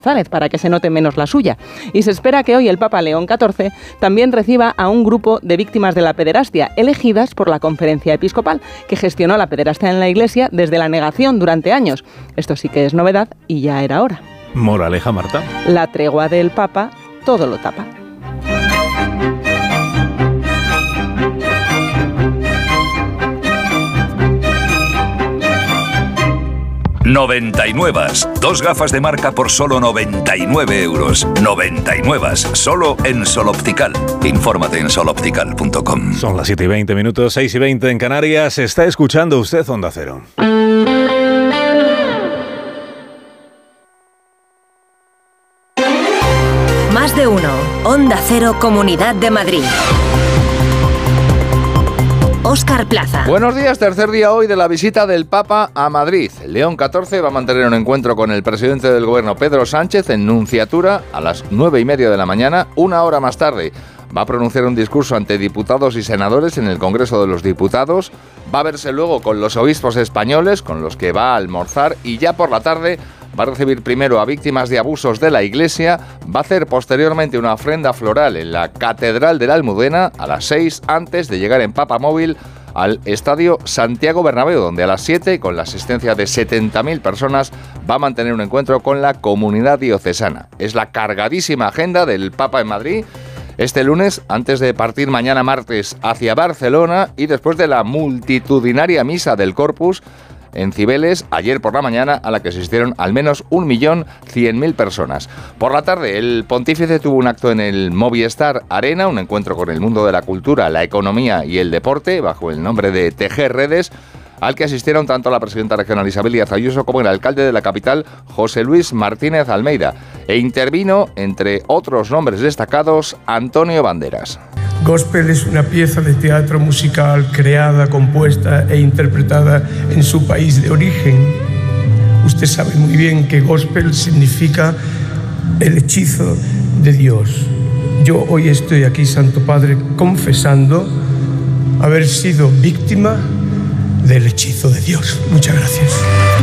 para que se note menos la suya. Y se espera que hoy el Papa León XIV también reciba a un grupo de víctimas de la pederastia, elegidas por la Conferencia Episcopal, que gestionó la pederastia en la Iglesia desde la negación durante años. Esto sí que es novedad y ya era hora. Moraleja, Marta. La tregua del Papa todo lo tapa. Noventanuevas. 2 gafas de marca por solo 99 euros. Noventanuevas. Solo en Sol Optical. Infórmate en soloptical.com. Son las 7:20, 6:20 en Canarias. Está escuchando usted Onda Cero. Más de uno. Onda Cero, Comunidad de Madrid. Óscar Plaza. Buenos días, tercer día hoy de la visita del Papa a Madrid. León XIV va a mantener un encuentro con el presidente del gobierno, Pedro Sánchez, en Nunciatura a las 9:30 de la mañana. Una hora más tarde va a pronunciar un discurso ante diputados y senadores en el Congreso de los Diputados. Va a verse luego con los obispos españoles, con los que va a almorzar, y ya por la tarde va a recibir primero a víctimas de abusos de la Iglesia. Va a hacer posteriormente una ofrenda floral en la Catedral de la Almudena a las 6, antes de llegar en papamóvil al Estadio Santiago Bernabéu, donde a las 7, con la asistencia de 70.000 personas, va a mantener un encuentro con la comunidad diocesana. Es la cargadísima agenda del Papa en Madrid este lunes, antes de partir mañana martes hacia Barcelona, y después de la multitudinaria misa del Corpus en Cibeles ayer por la mañana, a la que asistieron al menos 1.100.000 personas. Por la tarde, el pontífice tuvo un acto en el Movistar Arena, un encuentro con el mundo de la cultura, la economía y el deporte, bajo el nombre de Tejer Redes, al que asistieron tanto la presidenta regional Isabel Díaz Ayuso como el alcalde de la capital, José Luis Martínez Almeida. E intervino, entre otros nombres destacados, Antonio Banderas. Gospel es una pieza de teatro musical creada, compuesta e interpretada en su país de origen. Usted sabe muy bien que gospel significa el hechizo de Dios. Yo hoy estoy aquí, Santo Padre, confesando haber sido víctima del hechizo de Dios. Muchas gracias.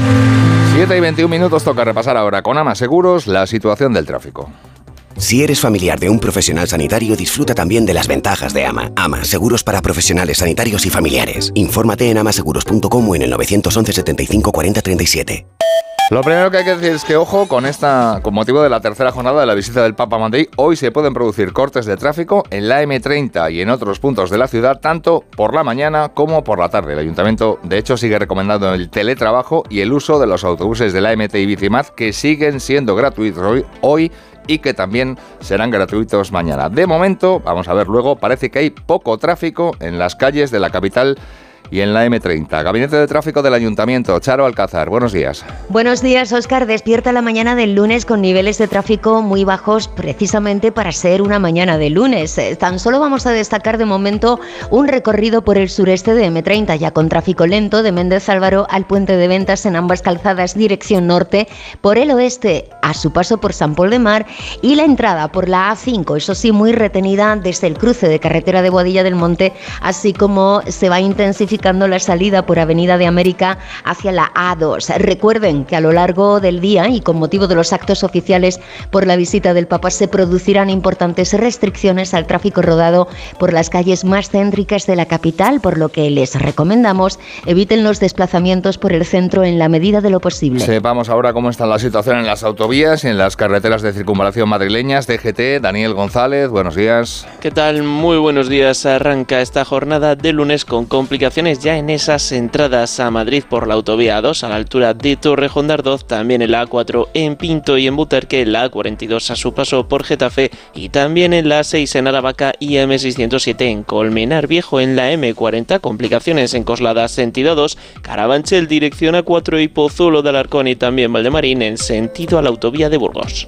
7:21, toca repasar ahora con AMA Seguros la situación del tráfico. Si eres familiar de un profesional sanitario, disfruta también de las ventajas de AMA. AMA, seguros para profesionales sanitarios y familiares. Infórmate en amaseguros.com o en el 911 75 40 37. Lo primero que hay que decir es que, ojo, con motivo de la tercera jornada de la visita del Papa a Madrid, hoy se pueden producir cortes de tráfico en la M30 y en otros puntos de la ciudad, tanto por la mañana como por la tarde. El Ayuntamiento, de hecho, sigue recomendando el teletrabajo y el uso de los autobuses de la MT y Bicimad, que siguen siendo gratuitos hoy y que también serán gratuitos mañana. De momento, vamos a ver luego, parece que hay poco tráfico en las calles de la capital y en la M30. Gabinete de Tráfico del Ayuntamiento, Charo Alcázar, buenos días. Buenos días, Óscar. Despierta la mañana del lunes con niveles de tráfico muy bajos, precisamente para ser una mañana de lunes. Tan solo vamos a destacar de momento un recorrido por el sureste de M30, ya con tráfico lento de Méndez Álvaro al Puente de Ventas en ambas calzadas dirección norte, por el oeste a su paso por San Pol de Mar, y la entrada por la A5, eso sí, muy retenida desde el cruce de carretera de Boadilla del Monte, así como se va a intensificar la salida por Avenida de América hacia la A2. Recuerden que a lo largo del día y con motivo de los actos oficiales por la visita del Papa se producirán importantes restricciones al tráfico rodado por las calles más céntricas de la capital, por lo que les recomendamos eviten los desplazamientos por el centro en la medida de lo posible. Sepamos ahora cómo está la situación en las autovías y en las carreteras de circunvalación madrileñas. DGT, Daniel González, buenos días. ¿Qué tal? Muy buenos días. Arranca esta jornada de lunes con complicaciones ya en esas entradas a Madrid por la autovía A2 a la altura de Torrejón de Ardoz, también en la A4 en Pinto y en Butarque, en la A42 a su paso por Getafe y también en la A6 en Aravaca y M607 en Colmenar Viejo. En la M40 complicaciones en Coslada sentido 2, Carabanchel dirección A4 y Pozuelo de Alarcón y también Valdemarín en sentido a la autovía de Burgos.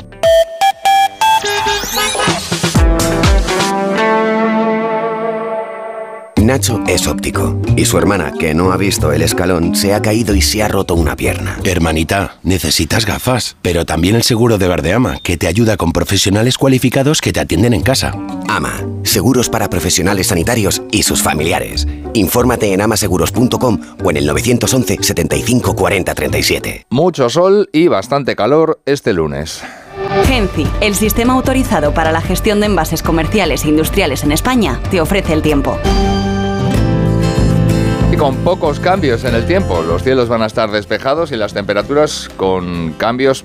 Nacho es óptico y su hermana, que no ha visto el escalón, se ha caído y se ha roto una pierna. Hermanita, necesitas gafas, pero también el seguro de Verdeama, que te ayuda con profesionales cualificados que te atienden en casa. AMA, seguros para profesionales sanitarios y sus familiares. Infórmate en amaseguros.com o en el 911 75 40 37. Mucho sol y bastante calor este lunes. Genci, el sistema autorizado para la gestión de envases comerciales e industriales en España, te ofrece el tiempo. Y con pocos cambios en el tiempo, los cielos van a estar despejados y las temperaturas con cambios